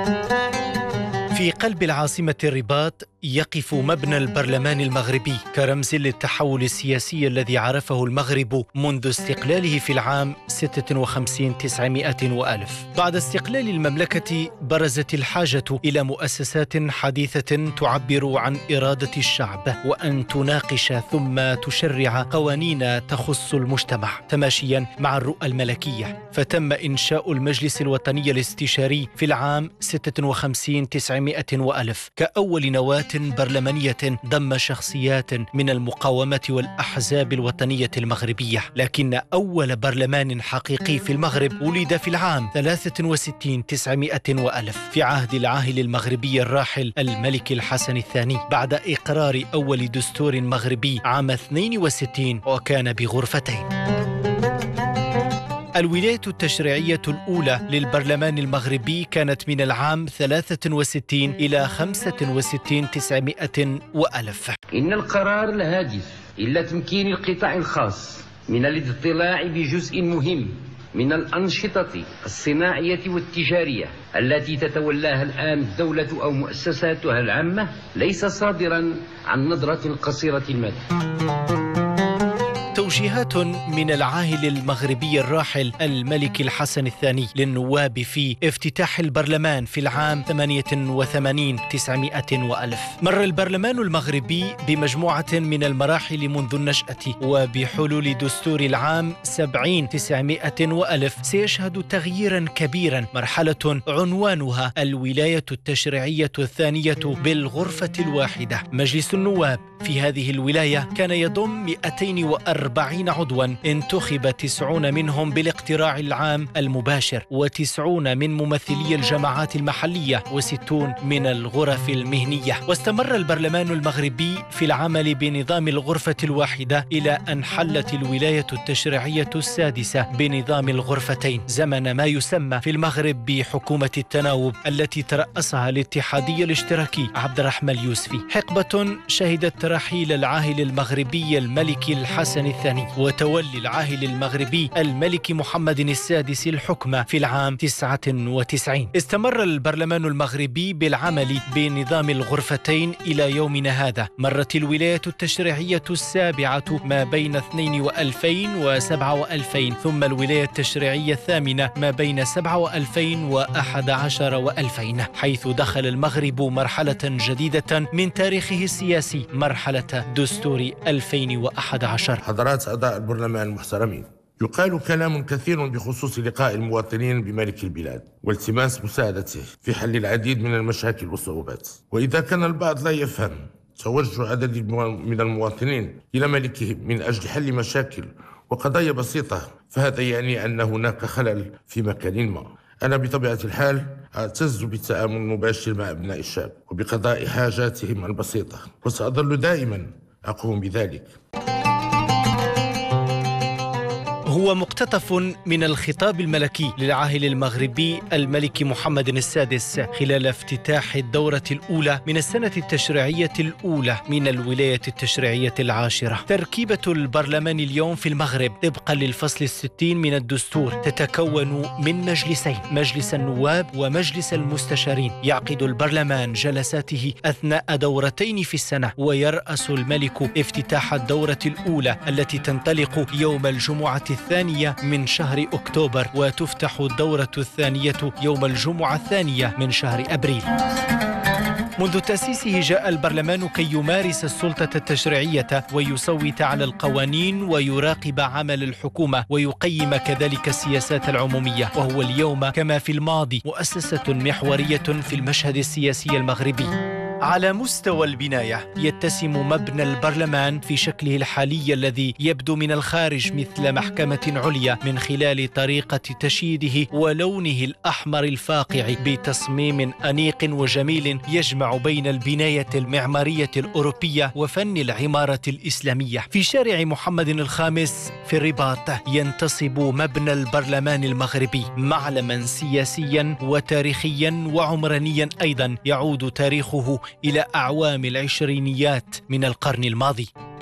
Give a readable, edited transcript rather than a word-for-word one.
في قلب العاصمة الرباط يقف مبنى البرلمان المغربي كرمز للتحول السياسي الذي عرفه المغرب منذ استقلاله في العام 56 900 وألف. بعد استقلال المملكة برزت الحاجة إلى مؤسسات حديثة تعبر عن إرادة الشعب وأن تناقش ثم تشرع قوانين تخص المجتمع تماشيا مع الرؤى الملكية. فتم إنشاء المجلس الوطني الاستشاري في العام 56 900 وألف كأول نواة برلمانية ضم شخصيات من المقاومة والأحزاب الوطنية المغربية. لكن أول برلمان حقيقي في المغرب ولد في العام 63 900 وألف في عهد العاهل المغربي الراحل الملك الحسن الثاني بعد إقرار أول دستور مغربي عام 62 وكان بغرفتين. الولاية التشريعية الأولى للبرلمان المغربي كانت من العام 63 إلى 65 900 وألف. إن القرار الهادف إلى تمكين القطاع الخاص من الاطلاع بجزء مهم من الأنشطة الصناعية والتجارية التي تتولاها الآن الدولة أو مؤسساتها العامة ليس صادرا عن نظرة قصيرة المدى. توجيهات من العاهل المغربي الراحل الملك الحسن الثاني للنواب في افتتاح البرلمان في العام 88 900 وألف. مر البرلمان المغربي بمجموعة من المراحل منذ النشأة، وبحلول دستور العام 70 900 وألف سيشهد تغييرا كبيرا، مرحلة عنوانها الولاية التشريعية الثانية بالغرفة الواحدة. مجلس النواب في هذه الولاية كان يضم 240 عضوا، انتخب 90 منهم بالاقتراع العام المباشر، و90 من ممثلي الجماعات المحلية، و60 من الغرف المهنية. واستمر البرلمان المغربي في العمل بنظام الغرفة الواحدة إلى أن حلت الولاية التشريعية السادسة بنظام الغرفتين زمن ما يسمى في المغرب بحكومة التناوب التي ترأسها الاتحادي الاشتراكي عبد الرحمن اليوسفي. حقبة شهدت رحيل العاهل المغربي الملك الحسن الثاني وتولي العاهل المغربي الملك محمد السادس الحكم في العام 99. استمر البرلمان المغربي بالعمل بنظام الغرفتين إلى يومنا هذا. مرت الولاية التشريعية السابعة ما بين 2000 و7 و2000، ثم الولاية التشريعية الثامنة ما بين 7 و2000 و11 و2000، حيث دخل المغرب مرحلة جديدة من تاريخه السياسي، مرحلة دستور 2011. حضرات أعضاء البرلمان المحترمين، يقال كلام كثير بخصوص لقاء المواطنين بملك البلاد والتماس مساعدته في حل العديد من المشاكل والصعوبات. وإذا كان البعض لا يفهم توجه عدد من المواطنين إلى ملكهم من أجل حل مشاكل وقضايا بسيطة، فهذا يعني أن هناك خلل في مكان ما. أنا بطبيعة الحال أعتز بالتعامل المباشر مع أبناء الشعب وبقضاء حاجاتهم البسيطة، وسأظل دائما أقوم بذلك. هو مقتطف من الخطاب الملكي للعاهل المغربي الملك محمد السادس خلال افتتاح الدورة الأولى من السنة التشريعية الأولى من الولاية التشريعية العاشرة. تركيبة البرلمان اليوم في المغرب طبقا للفصل 60 من الدستور تتكون من مجلسين، مجلس النواب ومجلس المستشارين. يعقد البرلمان جلساته أثناء دورتين في السنة، ويرأس الملك افتتاح الدورة الأولى التي تنطلق يوم الجمعة الثانية من شهر أكتوبر، وتفتح الدورة الثانية يوم الجمعة الثانية من شهر أبريل. منذ تأسيسه جاء البرلمان كي يمارس السلطة التشريعية ويصوت على القوانين ويراقب عمل الحكومة ويقيم كذلك السياسات العمومية، وهو اليوم كما في الماضي مؤسسة محورية في المشهد السياسي المغربي. على مستوى البناية يتسم مبنى البرلمان في شكله الحالي الذي يبدو من الخارج مثل محكمة عليا من خلال طريقة تشييده ولونه الأحمر الفاقع بتصميم أنيق وجميل يجمع بين البناية المعمارية الأوروبية وفن العمارة الإسلامية. في شارع محمد الخامس في الرباط ينتصب مبنى البرلمان المغربي، معلما سياسيا وتاريخيا وعمرانيا أيضا يعود تاريخه إلى أعوام العشرينيات من القرن الماضي.